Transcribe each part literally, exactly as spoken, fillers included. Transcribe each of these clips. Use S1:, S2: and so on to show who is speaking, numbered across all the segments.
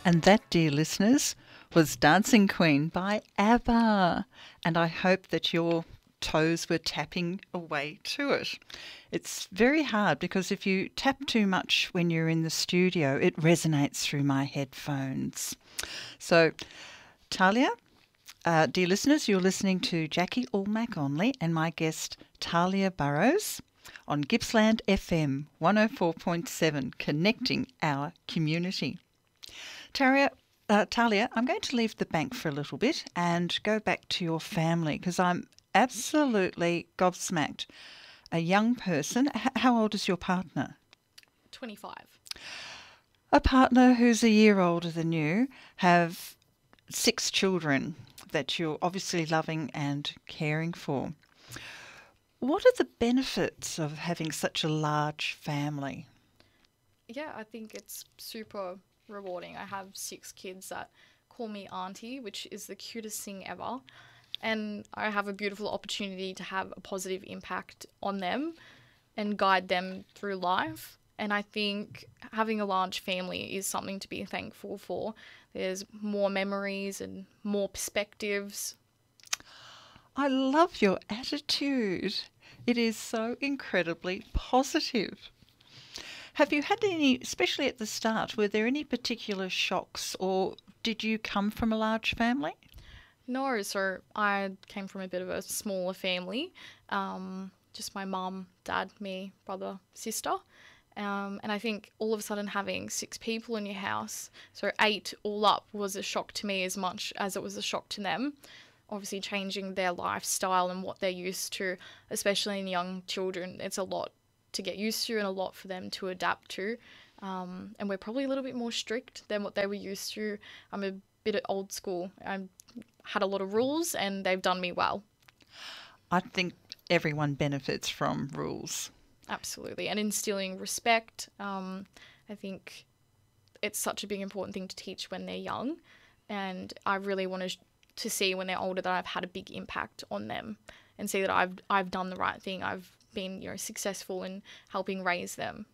S1: And that, dear listeners, was Dancing Queen by ABBA. And I hope that your toes were tapping away to it. It's very hard because if you tap too much when you're in the studio, it resonates through my headphones. So, Talia, uh, dear listeners, you're listening to Jackie Allmack-Onley and my guest Talia Burrows on Gippsland F M one oh four point seven, connecting our community. Talia, uh, Talia, I'm going to leave the bank for a little bit and go back to your family because I'm absolutely gobsmacked. A young person. H- how old is your partner?
S2: twenty-five.
S1: A partner who's a year older than you, have six children that you're obviously loving and caring for. What are the benefits of having such a large family?
S2: Yeah, I think it's super rewarding. I have six kids that call me auntie, which is the cutest thing ever. And I have a beautiful opportunity to have a positive impact on them and guide them through life. And I think having a large family is something to be thankful for. There's more memories and more perspectives.
S1: I love your attitude. It is so incredibly positive. Have you had any, especially at the start, were there any particular shocks or did you come from a large family?
S2: No, so I came from a bit of a smaller family. Um, just my mum, dad, me, brother, sister. Um, and I think all of a sudden having six people in your house, so eight all up, was a shock to me as much as it was a shock to them. Obviously changing their lifestyle and what they're used to, especially in young children, it's a lot to get used to and a lot for them to adapt to. Um, and we're probably a little bit more strict than what they were used to. I'm a bit old school. I had a lot of rules and they've done me well.
S1: I think everyone benefits from rules.
S2: Absolutely. And instilling respect. Um, I think it's such a big important thing to teach when they're young. And I really want to to see when they're older that I've had a big impact on them and see that I've I've done the right thing. I've been, you know, successful in helping raise them.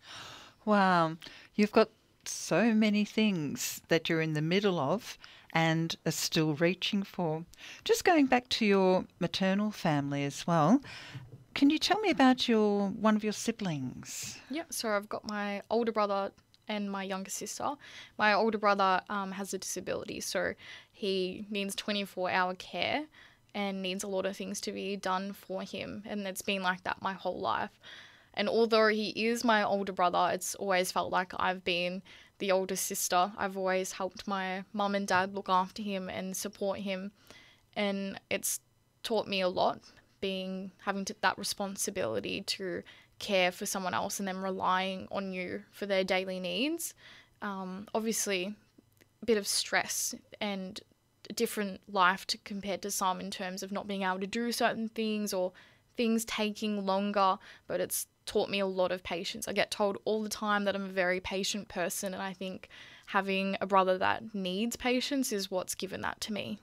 S1: Wow, you've got so many things that you're in the middle of and are still reaching for. Just going back to your maternal family as well, can you tell me about your one of your siblings?
S2: Yeah, so I've got my older brother and my younger sister. My older brother um, has a disability, so he needs twenty-four hour care and needs a lot of things to be done for him, and it's been like that my whole life. And although he is my older brother, it's always felt like I've been the older sister. I've always helped my mum and dad look after him and support him, and it's taught me a lot, being having to, that responsibility to care for someone else and then relying on you for their daily needs. Um, obviously, a bit of stress and a different life to compared to some in terms of not being able to do certain things or things taking longer, but it's taught me a lot of patience. I get told all the time that I'm a very patient person, and I think having a brother that needs patience is what's given that to me.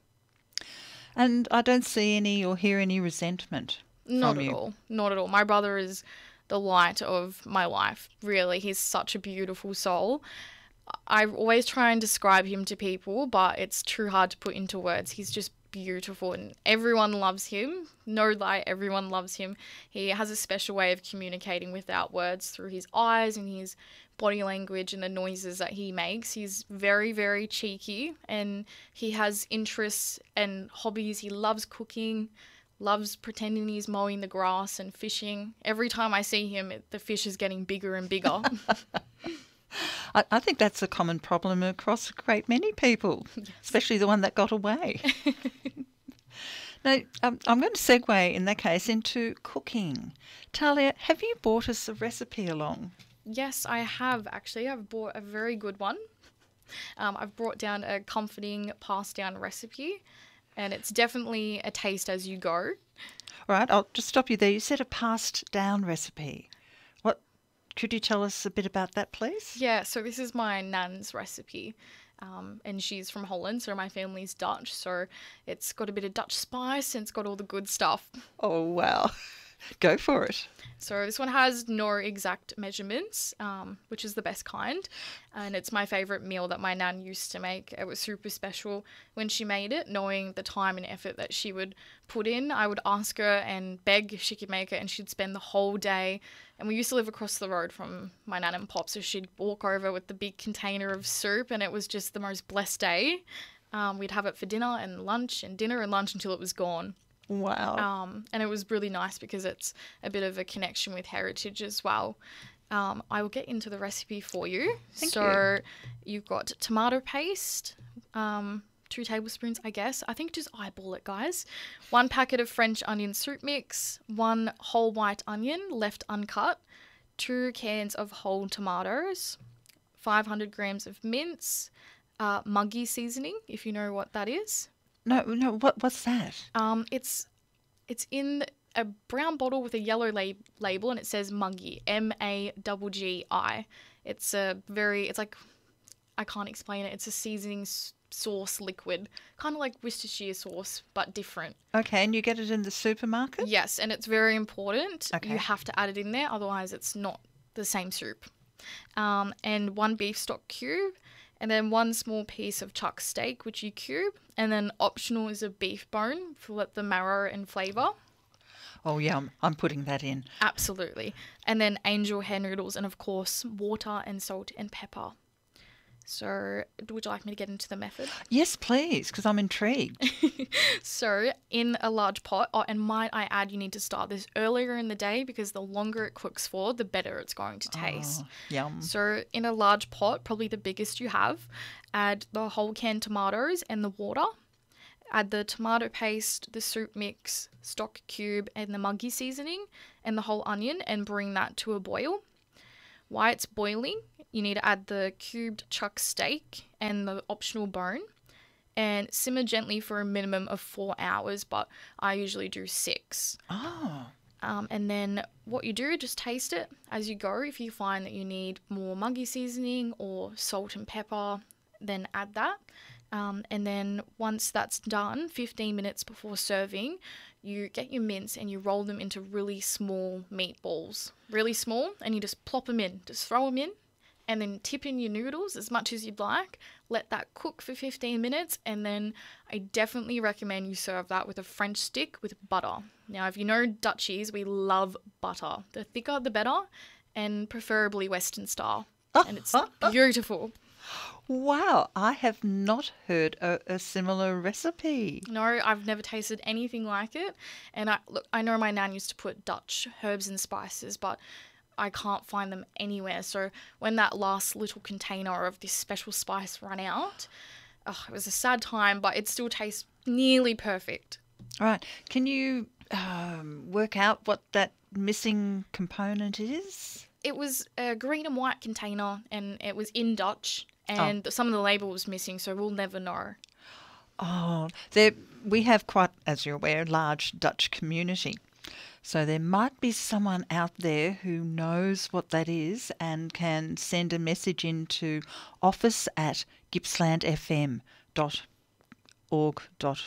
S1: And I don't see any or hear any resentment
S2: Not
S1: from
S2: at
S1: you.
S2: all. Not at all. My brother is the light of my life. Really, he's such a beautiful soul. I always try and describe him to people, but it's too hard to put into words. He's just beautiful and everyone loves him. No lie, everyone loves him. He has a special way of communicating without words through his eyes and his body language and the noises that he makes. He's very, very cheeky and he has interests and hobbies. He loves cooking, loves pretending he's mowing the grass and fishing. Every time I see him, it, the fish is getting bigger and bigger.
S1: I, I think that's a common problem across a great many people, yes. Especially the one that got away. Now, um, I'm going to segue in that case into cooking. Talia, have you brought us a recipe along?
S2: Yes, I have actually. I've brought a very good one. Um, I've brought down a comforting passed down recipe, and it's definitely a taste as you go.
S1: All right, I'll just stop you there. You said a passed down recipe. What could you tell us a bit about that, please?
S2: Yeah, so this is my nan's recipe. Um, and she's from Holland, so my family's Dutch. So it's got a bit of Dutch spice and it's got all the good stuff.
S1: Oh, wow. Go for it.
S2: So this one has no exact measurements, um, which is the best kind. And it's my favourite meal that my nan used to make. It was super special when she made it, knowing the time and effort that she would put in. I would ask her and beg if she could make it, and she'd spend the whole day. And we used to live across the road from my nan and pop, so she'd walk over with the big container of soup, and it was just the most blessed day. Um, we'd have it for dinner and lunch and dinner and lunch until it was gone.
S1: Wow.
S2: Um, and it was really nice because it's a bit of a connection with heritage as well. Um, I will get into the recipe for you.
S1: Thank
S2: so
S1: you.
S2: You've got tomato paste, um, two tablespoons, I guess. I think just eyeball it, guys. One packet of French onion soup mix, one whole white onion left uncut, two cans of whole tomatoes, five hundred grams of mince, uh, Muggy seasoning, if you know what that is.
S1: No, no. What? What's that?
S2: Um, it's it's in a brown bottle with a yellow lab- label, and it says Muggy, M A G G I. It's a very, it's like, I can't explain it. It's a seasoning s- sauce liquid, kind of like Worcestershire sauce, but different.
S1: Okay, and you get it in the supermarket?
S2: Yes, and it's very important.
S1: Okay.
S2: You have to add it in there, otherwise it's not the same soup. Um, and one beef stock cube, and then one small piece of chuck steak, which you cube, and then optional is a beef bone for let the marrow and flavour.
S1: Oh, yeah, I'm, I'm putting that in.
S2: Absolutely. And then angel hair noodles, and of course water and salt and pepper. So would you like me to get into the method?
S1: Yes, please, because I'm intrigued.
S2: So in a large pot, oh, and might I add, you need to start this earlier in the day because the longer it cooks for, the better it's going to taste.
S1: Oh, yum.
S2: So in a large pot, probably the biggest you have, add the whole canned tomatoes and the water. Add the tomato paste, the soup mix, stock cube, and the Muggy seasoning, and the whole onion, and bring that to a boil. While it's boiling, you need to add the cubed chuck steak and the optional bone, and simmer gently for a minimum of four hours, but I usually do six.
S1: Oh,
S2: Um, and then what you do, just taste it as you go. If you find that you need more Muggy seasoning or salt and pepper, then add that. Um, and then once that's done, fifteen minutes before serving, you get your mince and you roll them into really small meatballs. Really small, and you just plop them in. Just throw them in, and then tip in your noodles as much as you'd like. Let that cook for fifteen minutes, and then I definitely recommend you serve that with a French stick with butter. Now, if you know Dutchies, we love butter. The thicker, the better, and preferably Western style. And it's beautiful.
S1: wow. I have not heard a, a similar recipe.
S2: No, I've never tasted anything like it. And I look, I know my nan used to put Dutch herbs and spices, but I can't find them anywhere. So when that last little container of this special spice ran out, oh, it was a sad time, but it still tastes nearly perfect.
S1: All right. Can you um, work out what that missing component is?
S2: It was a green and white container, and it was in Dutch, and oh. some of the label was missing, so we'll never know.
S1: Oh, there we have quite, as you're aware, a large Dutch community. So there might be someone out there who knows what that is and can send a message into office at gippsland f m dot org dot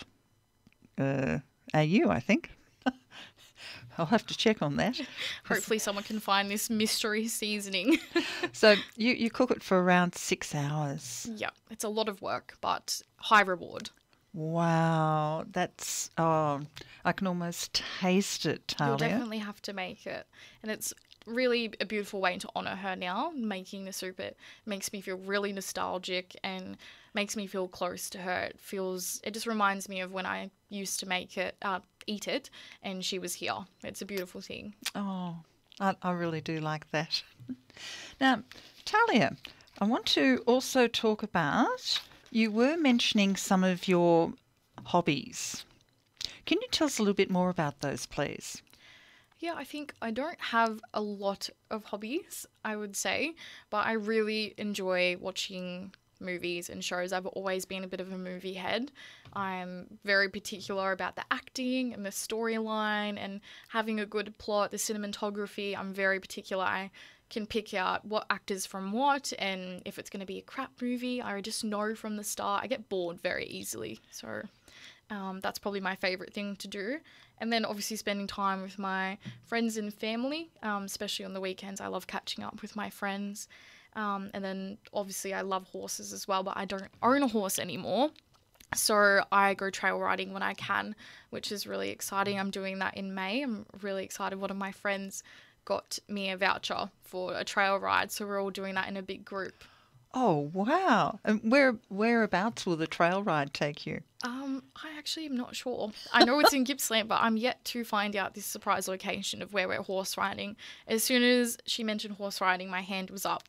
S1: a u, I think. I'll have to check on that.
S2: Hopefully someone can find this mystery seasoning.
S1: So you, you cook it for around six hours.
S2: Yeah, it's a lot of work, but high reward.
S1: Wow, that's, oh, I can almost taste it, Talia.
S2: You'll definitely have to make it. And it's really a beautiful way to honour her now, making the soup. It makes me feel really nostalgic and makes me feel close to her. It feels, it just reminds me of when I used to make it, uh, eat it, and she was here. It's a beautiful thing.
S1: Oh, I, I really do like that. Now, Talia, I want to also talk about, you were mentioning some of your hobbies. Can you tell us a little bit more about those, please?
S2: Yeah, I think I don't have a lot of hobbies, I would say, but I really enjoy watching movies and shows. I've always been a bit of a movie head. I'm very particular about the acting and the storyline and having a good plot, the cinematography. I'm very particular. I can pick out what actors from what, and if it's going to be a crap movie, I just know from the start. I get bored very easily. So Um, that's probably my favourite thing to do. And then obviously spending time with my friends and family, um, especially on the weekends. I love catching up with my friends. Um, and then obviously I love horses as well, but I don't own a horse anymore. So I go trail riding when I can, which is really exciting. I'm doing that in May. I'm really excited. One of my friends got me a voucher for a trail ride, so we're all doing that in a big group.
S1: Oh, wow. And where whereabouts will the trail ride take you?
S2: Um, I actually am not sure. I know it's in Gippsland, but I'm yet to find out this surprise location of where we're horse riding. As soon as she mentioned horse riding, my hand was up.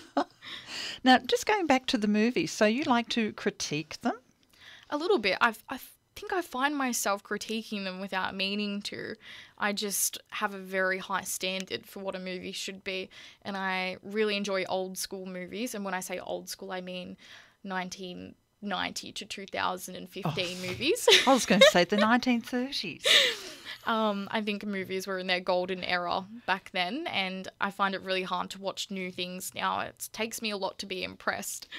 S1: Now, just going back to the movies, so you like to critique them?
S2: A little bit. I've, I think I find myself critiquing them without meaning to. I just have a very high standard for what a movie should be, and I really enjoy old school movies. And when I say old school, I mean nineteen ninety to two thousand fifteen
S1: Oh,
S2: movies.
S1: I was going to say the nineteen thirties.
S2: Um, I think movies were in their golden era back then, and I find it really hard to watch new things now. It takes me a lot to be impressed.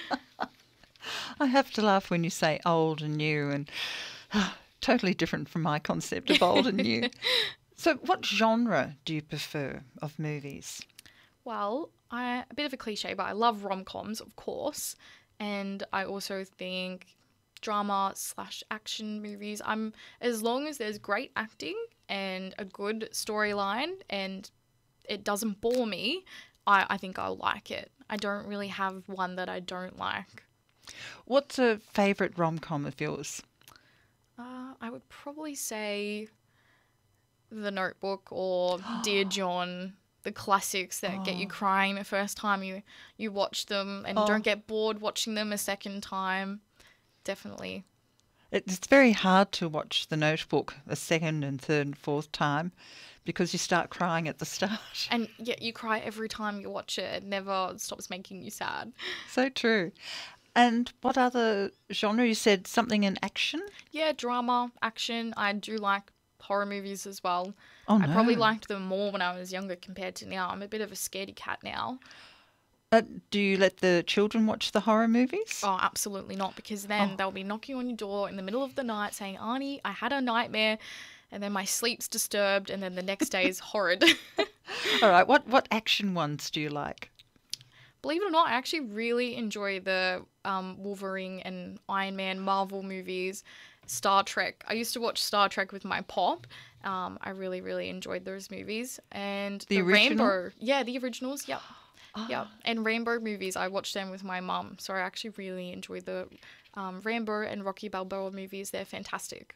S1: I have to laugh when you say old and new, and totally different from my concept of old and new. So what genre do you prefer of movies?
S2: Well, I a bit of a cliche, but I love rom-coms, of course, and I also think drama slash action movies. I'm as long as there's great acting and a good storyline and it doesn't bore me, I, I think I'll like it. I don't really have one that I don't like.
S1: What's a favourite rom-com of yours?
S2: Uh, I would probably say The Notebook or Dear John, the classics that get you
S1: Oh.
S2: crying the first time you, you watch them and
S1: Oh.
S2: don't get bored watching them a second time. Definitely.
S1: It's very hard to watch The Notebook a second and third and fourth time because you start crying at the start.
S2: And yet you cry every time you watch it. It never stops making you sad.
S1: So true. And what other genre? You said something in action?
S2: Yeah, drama, action. I do like horror movies as well.
S1: Oh,
S2: I probably
S1: no.
S2: liked them more when I was younger compared to now. I'm a bit of a scaredy cat now.
S1: Uh, do you let the children watch the horror movies?
S2: Oh, absolutely not, because then
S1: Oh.
S2: they'll be knocking on your door in the middle of the night saying, Arnie, I had a nightmare, and then my sleep's disturbed, and then the next day is horrid.
S1: All right. What what action ones do you like?
S2: Believe it or not, I actually really enjoy the um, Wolverine and Iron Man Marvel movies, Star Trek. I used to watch Star Trek with my pop. Um, I really, really enjoyed those movies. And
S1: The
S2: the,
S1: original?
S2: Rainbow. Yeah, the originals. Yep.
S1: Ah.
S2: Yep. And Rainbow movies, I watched them with my mum. So I actually really enjoyed the um, Rambo and Rocky Balboa movies. They're fantastic.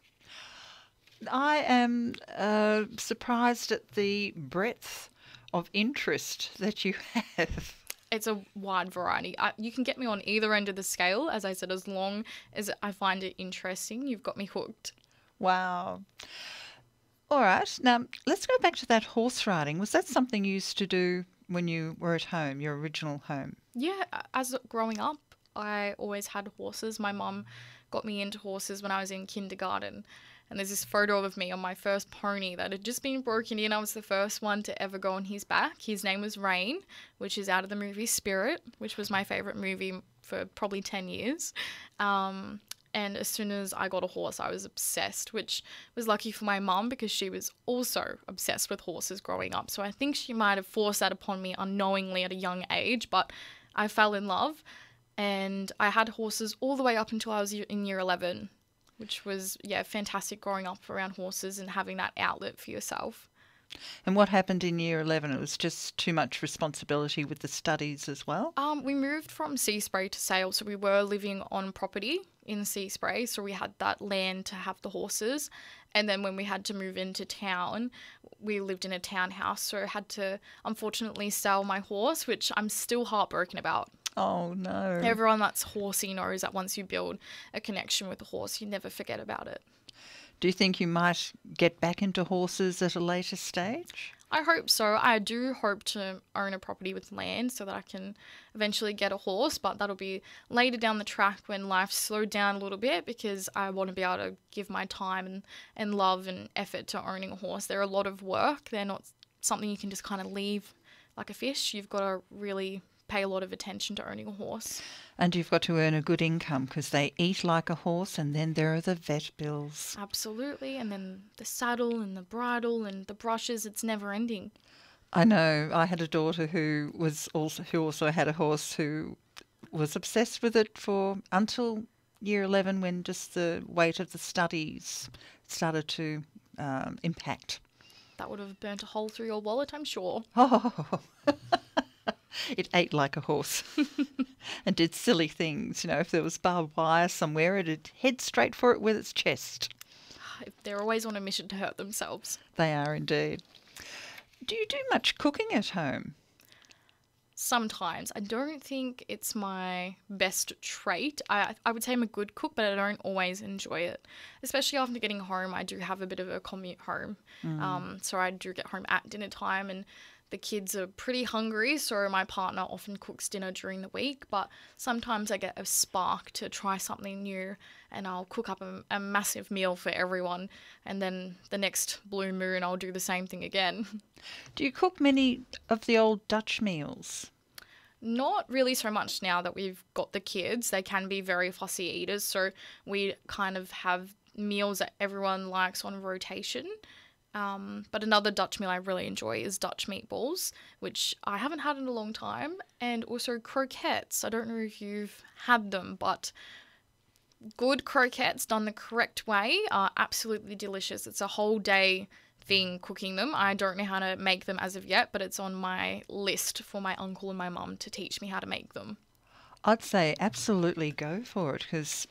S1: I am uh, surprised at the breadth of interest that you have.
S2: It's a wide variety. I, you can get me on either end of the scale. As I said, as long as I find it interesting, you've got me hooked.
S1: Wow. All right. Now, let's go back to that horse riding. Was that something you used to do when you were at home, your original home?
S2: Yeah, as growing up, I always had horses. My mum got me into horses when I was in kindergarten. And there's this photo of me on my first pony that had just been broken in. I was the first one to ever go on his back. His name was Rain, which is out of the movie Spirit, which was my favourite movie for probably ten years. Um, and as soon as I got a horse, I was obsessed, which was lucky for my mum because she was also obsessed with horses growing up. So I think she might have forced that upon me unknowingly at a young age, but I fell in love. And I had horses all the way up until I was in year eleven. Which was, yeah, fantastic growing up around horses and having that outlet for yourself.
S1: And what happened in year eleven? It was just too much responsibility with the studies as well?
S2: Um, we moved from Sea Spray to Sale, so we were living on property in Sea Spray, so we had that land to have the horses. And then when we had to move into town, we lived in a townhouse, so I had to unfortunately sell my horse, which I'm still heartbroken about.
S1: Oh, no.
S2: Everyone that's horsey knows that once you build a connection with a horse, you never forget about it.
S1: Do you think you might get back into horses at a later stage?
S2: I hope so. I do hope to own a property with land so that I can eventually get a horse, but that'll be later down the track when life's slowed down a little bit because I want to be able to give my time and, and love and effort to owning a horse. They're a lot of work. They're not something you can just kind of leave like a fish. You've got to really pay a lot of attention to owning a horse.
S1: And you've got to earn a good income because they eat like a horse, and then there are the vet bills.
S2: Absolutely. And then the saddle and the bridle and the brushes, it's never ending.
S1: I know. I had a daughter who was also who also had a horse who was obsessed with it for until year eleven, when just the weight of the studies started to um, impact.
S2: That would have burnt a hole through your wallet, I'm sure.
S1: Oh, it ate like a horse and did silly things. You know, if there was barbed wire somewhere, it'd head straight for it with its chest.
S2: They're always on a mission to hurt themselves.
S1: They are indeed. Do you do much cooking at home?
S2: Sometimes. I don't think it's my best trait. I I would say I'm a good cook, but I don't always enjoy it. Especially after getting home, I do have a bit of a commute home. Mm. Um, so I do get home at dinner time, and the kids are pretty hungry, so my partner often cooks dinner during the week. But sometimes I get a spark to try something new, and I'll cook up a, a massive meal for everyone, and then the next blue moon I'll do the same thing again.
S1: Do you cook many of the old Dutch meals?
S2: Not really so much now that we've got the kids. They can be very fussy eaters, so we kind of have meals that everyone likes on rotation. Um, but another Dutch meal I really enjoy is Dutch meatballs, which I haven't had in a long time, and also croquettes. I don't know if you've had them, but good croquettes done the correct way are absolutely delicious. It's a whole day thing cooking them. I don't know how to make them as of yet, but it's on my list for my uncle and my mum to teach me how to make them.
S1: I'd say absolutely go for it, because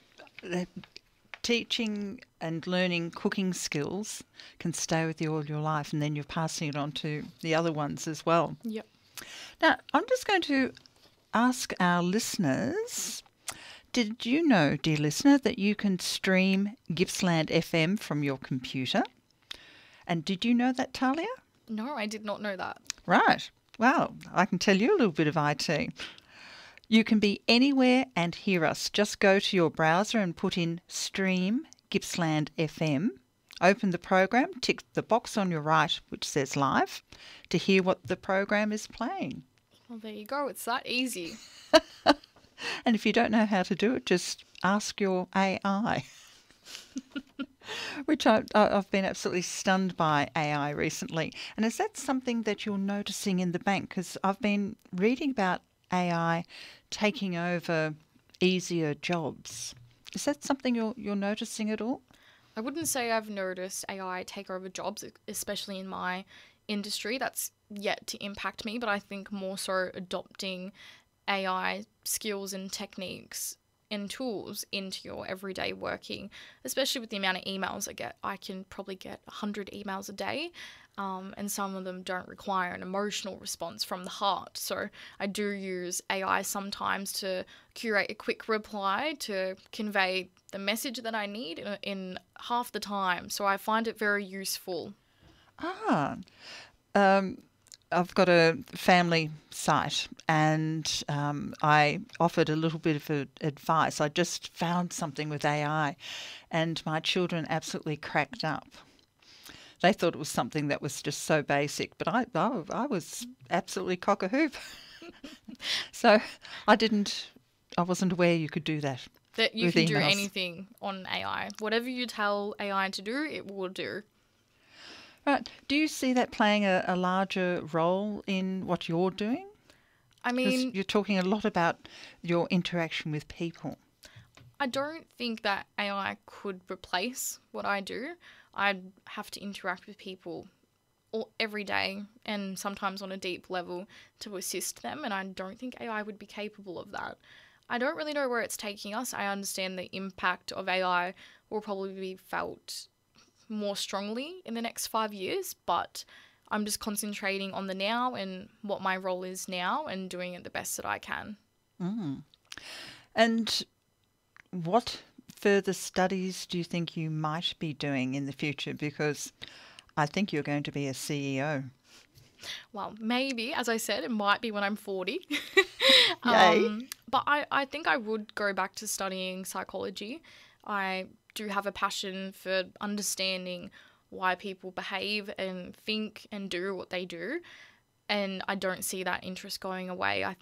S1: teaching and learning cooking skills can stay with you all your life, and then you're passing it on to the other ones as well.
S2: Yep.
S1: Now, I'm just going to ask our listeners, did you know, dear listener, that you can stream Gippsland F M from your computer? And did you know that, Talia?
S2: No, I did not know that.
S1: Right. Well, I can tell you a little bit of I T. You can be anywhere and hear us. Just go to your browser and put in Stream Gippsland F M. Open the program, tick the box on your right which says live to hear what the program is playing.
S2: Well, there you go. It's that easy.
S1: And if you don't know how to do it, just ask your A I. Which I, I've been absolutely stunned by A I recently. And is that something that you're noticing in the bank? Because I've been reading about A I taking over easier jobs. Is that something you're you're noticing at all?
S2: I wouldn't say I've noticed A I take over jobs, especially in my industry. That's yet to impact me, but I think more so adopting A I skills and techniques and tools into your everyday working, especially with the amount of emails I get. I can probably get one hundred emails a day, um, and some of them don't require an emotional response from the heart. So I do use A I sometimes to curate a quick reply to convey the message that I need in, in half the time. So I find it very useful.
S1: Ah, um, I've got a family site, and um, I offered a little bit of advice. I just found something with A I, and my children absolutely cracked up. They thought it was something that was just so basic, but I, I, I was absolutely cock a hoop. So I didn't, I wasn't aware you could do that.
S2: That you
S1: with
S2: can
S1: emails.
S2: do anything on A I. Whatever you tell A I to do, it will do.
S1: Right. Do you see that playing a, a larger role in what you're doing?
S2: I mean,
S1: you're talking a lot about your interaction with people.
S2: I don't think that A I could replace what I do. I'd have to interact with people all, every day, and sometimes on a deep level, to assist them, and I don't think A I would be capable of that. I don't really know where it's taking us. I understand the impact of A I will probably be felt more strongly in the next five years, but I'm just concentrating on the now and what my role is now and doing it the best that I can.
S1: Mm. And what further studies do you think you might be doing in the future? Because I think you're going to be a C E O.
S2: Well, maybe, as I said, it might be when I'm forty.
S1: Yay.
S2: Um, but I, I think I would go back to studying psychology. I do have a passion for understanding why people behave and think and do what they do. And I don't see that interest going away. I think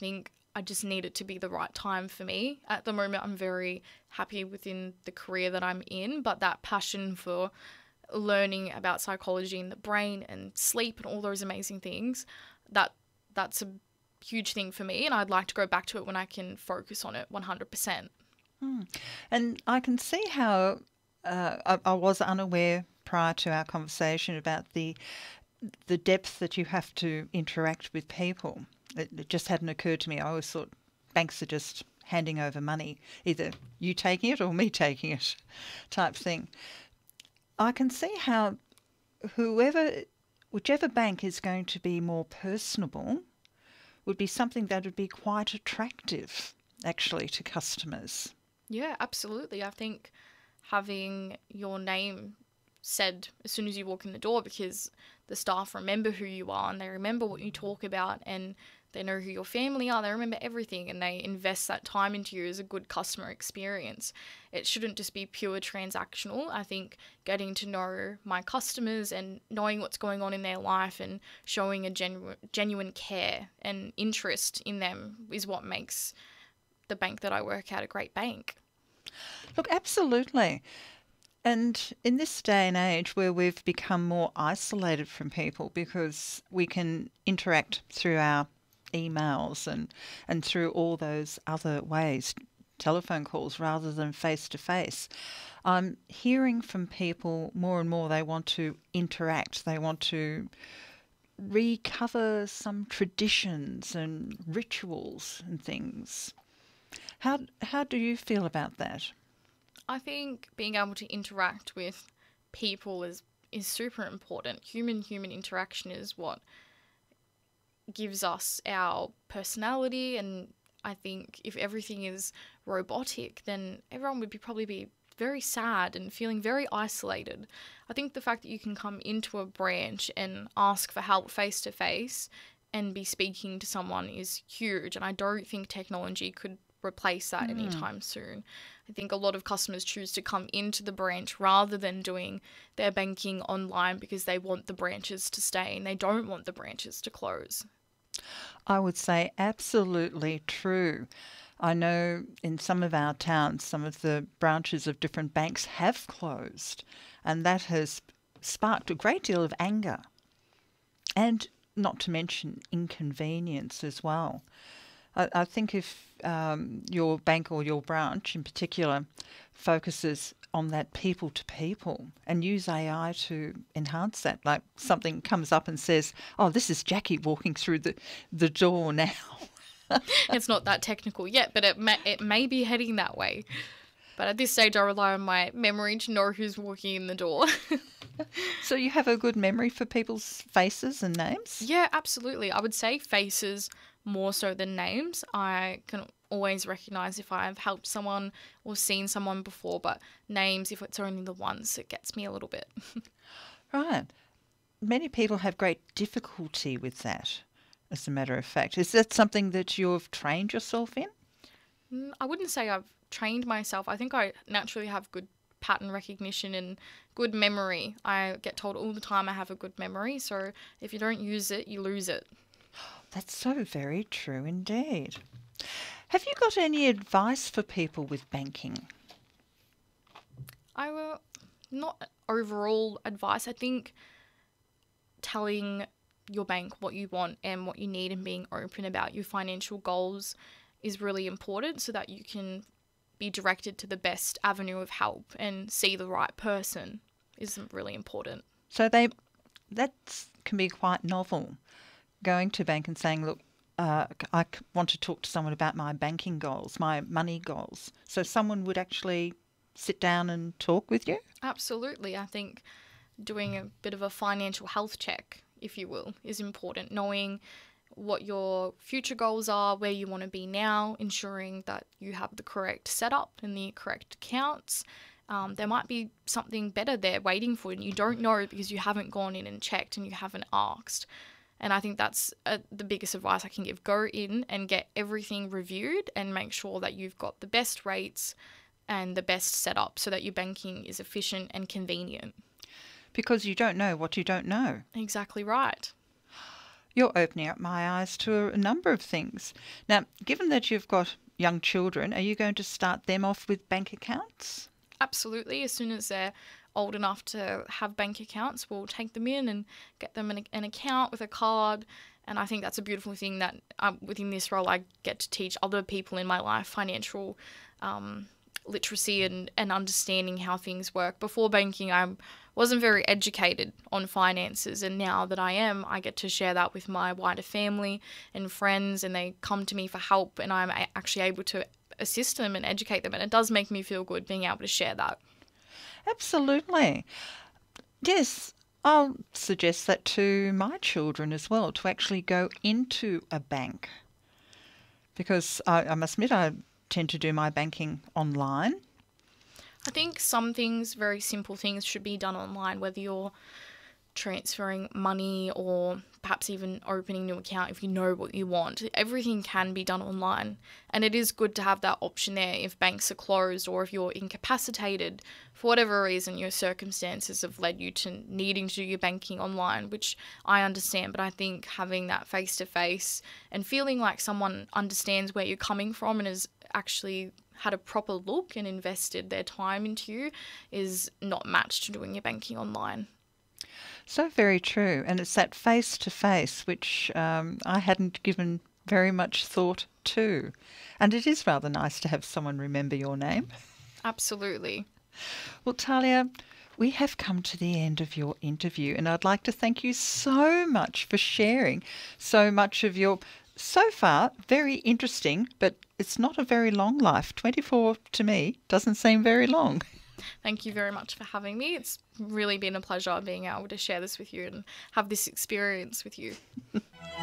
S2: I just need it to be the right time for me. At the moment, I'm very happy within the career that I'm in, but that passion for learning about psychology and the brain and sleep and all those amazing things, that that's a huge thing for me, and I'd like to go back to it when I can focus on it one hundred percent.
S1: Hmm. And I can see how uh, I, I was unaware prior to our conversation about the the depth that you have to interact with people. It, it just hadn't occurred to me. I always thought banks are just handing over money, either you taking it or me taking it type thing. I can see how whoever, whichever bank is going to be more personable would be something that would be quite attractive actually to customers.
S2: Yeah, absolutely. I think having your name said as soon as you walk in the door, because the staff remember who you are and they remember what you talk about, and they know who your family are, they remember everything, and they invest that time into you as a good customer experience. It shouldn't just be pure transactional. I think getting to know my customers and knowing what's going on in their life and showing a genu- genuine care and interest in them is what makes the bank that I work at a great bank.
S1: Look, absolutely. And in this day and age where we've become more isolated from people because we can interact through our emails and, and through all those other ways, telephone calls rather than face to face, I'm hearing from people more and more they want to interact. They want to recover some traditions and rituals and things. How how do you feel about that?
S2: I think being able to interact with people is is super important. Human human interaction is what gives us our personality, and I think if everything is robotic, then everyone would be probably be very sad and feeling very isolated. I think the fact that you can come into a branch and ask for help face to face and be speaking to someone is huge, and I don't think technology could replace that mm. anytime soon. I think a lot of customers choose to come into the branch rather than doing their banking online because they want the branches to stay and they don't want the branches to close.
S1: I would say absolutely true. I know in some of our towns, some of the branches of different banks have closed, and that has sparked a great deal of anger, and not to mention inconvenience as well. I, I think if um, your bank or your branch in particular focuses on that people to people and use A I to enhance that, like something comes up and says, oh, this is Jackie walking through the, the door now.
S2: It's not that technical yet, but it may, it may be heading that way. But at this stage, I rely on my memory to know who's walking in the door.
S1: So you have a good memory for people's faces and names?
S2: Yeah, absolutely. I would say faces more so than names. I can always recognise if I've helped someone or seen someone before, but names, if it's only the once, it gets me a little bit.
S1: Right. Many people have great difficulty with that, as a matter of fact. Is that something that you've trained yourself in?
S2: Mm, I wouldn't say I've trained myself. I think I naturally have good pattern recognition and good memory. I get told all the time I have a good memory, so if you don't use it, you lose it.
S1: That's so very true indeed. Have you got any advice for people with banking?
S2: I will not overall advice. I think telling your bank what you want and what you need and being open about your financial goals is really important so that you can be directed to the best avenue of help and see the right person is really important.
S1: So they that can be quite novel, going to bank and saying, look, uh, I want to talk to someone about my banking goals, my money goals. So someone would actually sit down and talk with you?
S2: Absolutely. I think doing a bit of a financial health check, if you will, is important. Knowing what your future goals are, where you want to be now, ensuring that you have the correct setup and the correct accounts. Um, there might be something better there waiting for you and you don't know because you haven't gone in and checked and you haven't asked. And I think that's uh, the biggest advice I can give. Go in and get everything reviewed and make sure that you've got the best rates and the best setup so that your banking is efficient and convenient.
S1: Because you don't know what you don't know.
S2: Exactly right.
S1: You're opening up my eyes to a number of things. Now, given that you've got young children, are you going to start them off with bank accounts?
S2: Absolutely. As soon as they're old enough to have bank accounts, we'll take them in and get them an, an account with a card. And I think that's a beautiful thing that um, within this role, I get to teach other people in my life financial um, literacy and, and understanding how things work. Before banking, I wasn't very educated on finances. And now that I am, I get to share that with my wider family and friends, and they come to me for help, and I'm a- actually able to assist them and educate them. And it does make me feel good being able to share that.
S1: Absolutely. Yes, I'll suggest that to my children as well, to actually go into a bank. Because I, I must admit, I tend to do my banking online.
S2: I think some things, very simple things, should be done online, whether you're transferring money or perhaps even opening a new account if you know what you want. Everything can be done online, and it is good to have that option there if banks are closed or if you're incapacitated for whatever reason. Your circumstances have led you to needing to do your banking online, which I understand, but I think having that face-to-face and feeling like someone understands where you're coming from and has actually had a proper look and invested their time into you is not matched to doing your banking online.
S1: So very true. And it's that face to face which um, I hadn't given very much thought to. And it is rather nice to have someone remember your name.
S2: Absolutely.
S1: Well, Talia, we have come to the end of your interview, and I'd like to thank you so much for sharing so much of your, so far, very interesting, but it's not a very long life. twenty-four to me doesn't seem very long.
S2: Thank you very much for having me. It's really been a pleasure being able to share this with you and have this experience with you.